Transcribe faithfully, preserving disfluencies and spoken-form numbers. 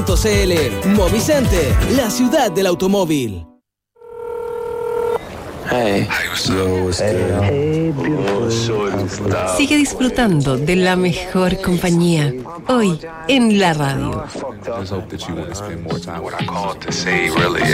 C L. Movicenter, la ciudad del automóvil. Hey. Hey, beautiful. Sigue disfrutando de la mejor compañía. Hoy en la radio.